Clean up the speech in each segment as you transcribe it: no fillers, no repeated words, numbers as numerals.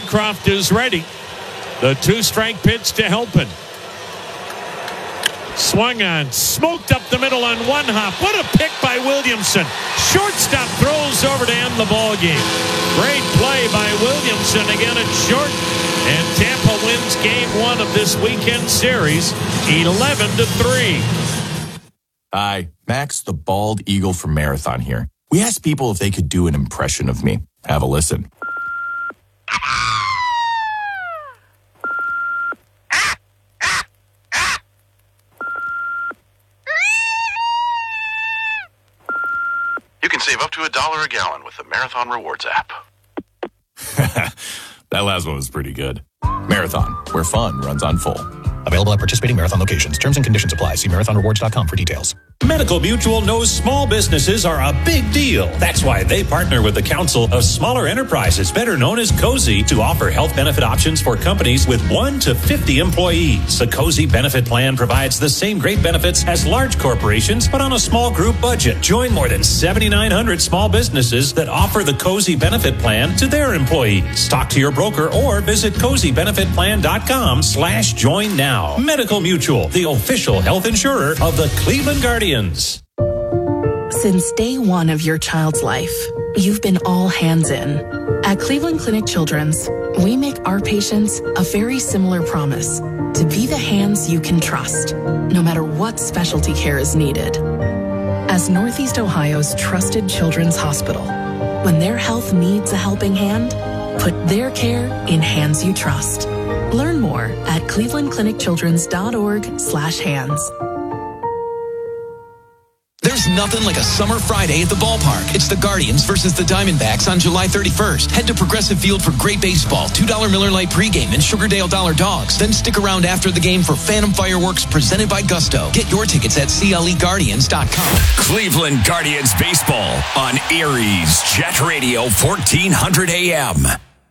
Bancroft is ready. The 2-strike pitch to Halpin. Swung on, smoked up the middle on one hop. What a pick by Williamson. Shortstop throws over to end the ball game. Great play by Williamson again at short. And Tampa wins game 1 of this weekend series, 11-3. Hi, Max the Bald Eagle from Marathon here. We asked people if they could do an impression of me. Have a listen. You can save up to $1 a gallon with the Marathon Rewards app. That last one was pretty good. Marathon, where fun runs on full. Available at participating Marathon locations. Terms and conditions apply. See marathonrewards.com for details. Medical Mutual knows small businesses are a big deal. That's why they partner with the Council of Smaller Enterprises, better known as COSI, to offer health benefit options for companies with 1 to 50 employees. The COSI benefit plan provides the same great benefits as large corporations, but on a small group budget. Join more than 7,900 small businesses that offer the COSI benefit plan to their employees. Talk to your broker or visit COSIbenefitplan.com/join now. Medical Mutual, the official health insurer of the Cleveland Guardians. Since day one of your child's life, you've been all hands in. At Cleveland Clinic Children's, we make our patients a very similar promise: to be the hands you can trust, no matter what specialty care is needed. As Northeast Ohio's trusted children's hospital, when their health needs a helping hand, put their care in hands you trust. Learn more at clevelandclinicchildrens.org/hands. There's nothing like a summer Friday at the ballpark. It's the Guardians versus the Diamondbacks on July 31st. Head to Progressive Field for great baseball, $2 Miller Lite pregame, and Sugardale Dollar Dogs. Then stick around after the game for Phantom Fireworks presented by Gusto. Get your tickets at CLEGuardians.com. Cleveland Guardians baseball on Aries Jet Radio 1400 AM.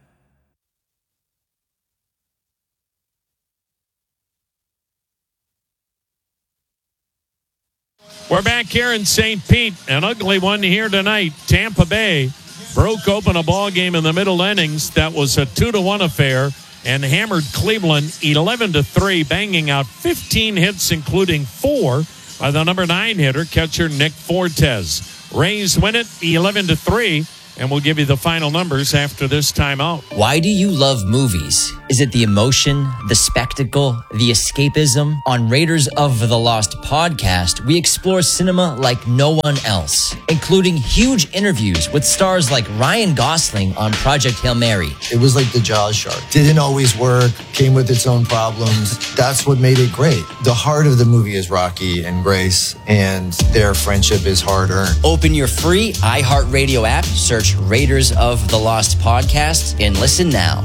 We're back here in St. Pete. An ugly one here tonight. Tampa Bay broke open a ball game in the middle innings that was a 2-1 affair and hammered Cleveland 11-3, banging out 15 hits, including 4 by the number 9 hitter, catcher Nick Fortes. Rays win it 11-3, and we'll give you the final numbers after this timeout. Why do you love movies? Is it the emotion, the spectacle, the escapism? On Raiders of the Lost podcast, we explore cinema like no one else, including huge interviews with stars like Ryan Gosling on Project Hail Mary. It was like the Jaws shark. Didn't always work, came with its own problems. That's what made it great. The heart of the movie is Rocky and Grace, and their friendship is hard-earned. Open your free iHeartRadio app, search Raiders of the Lost podcast, and listen now.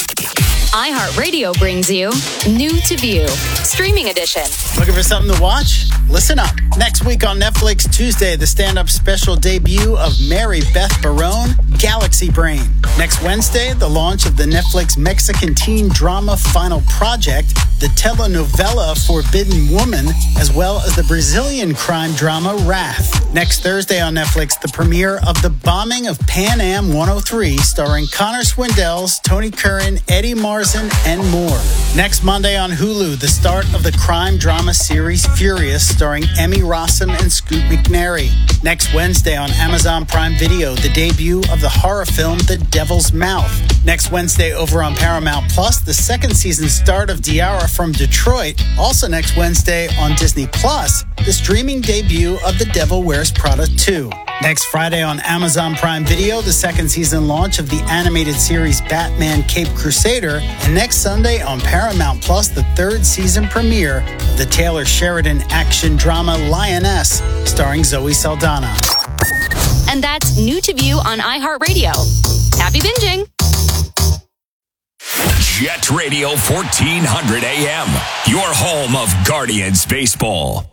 iHeartRadio brings you New to View, Streaming Edition. Looking for something to watch? Listen up. Next week on Netflix, Tuesday, the stand-up special debut of Mary Beth Barone, Galaxy Brain. Next Wednesday, the launch of the Netflix Mexican teen drama Final Project, the telenovela Forbidden Woman, as well as the Brazilian crime drama Wrath. Next Thursday on Netflix, the premiere of The Bombing of Pan Am 103, starring Connor Swindells, Tony Curran, Eddie Marsan, and more. Next Monday on Hulu, the start of the crime drama series Furious, starring Emmy Rossum and Scoot McNairy. Next Wednesday on Amazon Prime Video, the debut of the horror film The Devil's Mouth. Next Wednesday over on Paramount Plus, the second season start of Diara from Detroit. Also next Wednesday on Disney Plus, the streaming debut of The Devil Wears Prada 2. Next Friday on Amazon Prime Video, the second season launch of the animated series Batman Caped Crusader. And next Sunday on Paramount Plus, the third season premiere of the Taylor Sheridan action drama Lioness, starring Zoe Saldana. And that's New to View on iHeartRadio. Happy binging. Jet Radio 1400 AM, your home of Guardians baseball.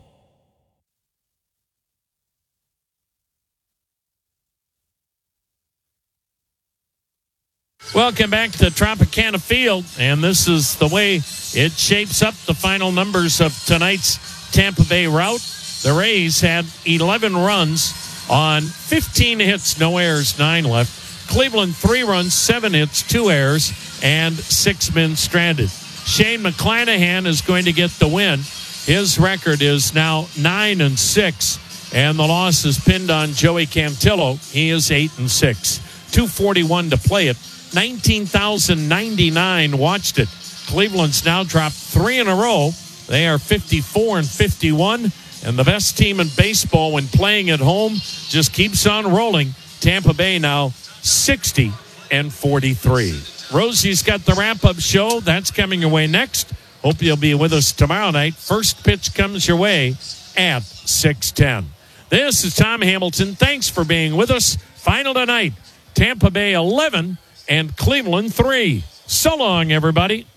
Welcome back to Tropicana Field, and this is the way it shapes up the final numbers of tonight's Tampa Bay rout. The Rays had 11 runs on 15 hits, no errors, 9 left. Cleveland 3 runs, 7 hits, 2 errors, and 6 men stranded. Shane McClanahan is going to get the win. His record is now 9-6, and the loss is pinned on Joey Cantillo. He is 8-6. 2:41 to play it. 19,099 watched it. Cleveland's now dropped 3 in a row. They are 54-51, and the best team in baseball when playing at home just keeps on rolling. Tampa Bay now 60-43. Rosie's got the wrap-up show. That's coming your way next. Hope you'll be with us tomorrow night. First pitch comes your way at 6:10. This is Tom Hamilton. Thanks for being with us. Final tonight, Tampa Bay 11 and Cleveland 3. So long, everybody.